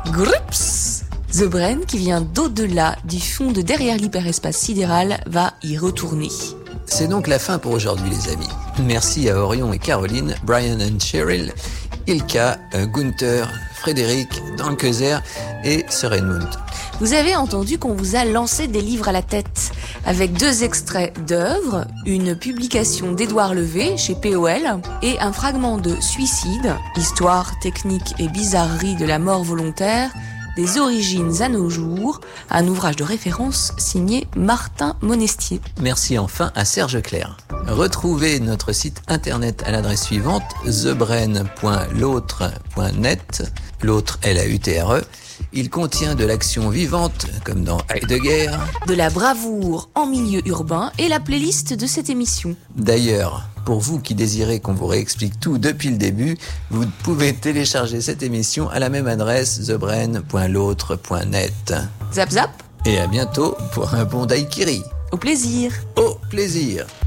Grups. The Brain, qui vient d'au-delà du fond de derrière l'hyperespace sidéral, va y retourner. C'est donc la fin pour aujourd'hui, les amis. Merci à Orion et Caroline, Brian and Cheryl, Ilka, Gunther, Frédéric, Dankezer et Serenmund. Vous avez entendu qu'on vous a lancé des livres à la tête, avec 2 extraits d'œuvres, une publication d'Édouard Levé chez POL et un fragment de Suicide, histoire, technique et bizarrerie de la mort volontaire, des origines à nos jours, un ouvrage de référence signé Martin Monestier. Merci enfin à Serge Clair. Retrouvez notre site internet à l'adresse suivante, thebrain.l'autre.net, l'autre L-A-U-T-R-E. Il contient de l'action vivante, comme dans Heidegger, de la bravoure en milieu urbain et la playlist de cette émission. D'ailleurs, pour vous qui désirez qu'on vous réexplique tout depuis le début, vous pouvez télécharger cette émission à la même adresse, thebrain.l'autre.net. Zap zap. Et à bientôt pour un bon daiquiri. Au plaisir. Au plaisir.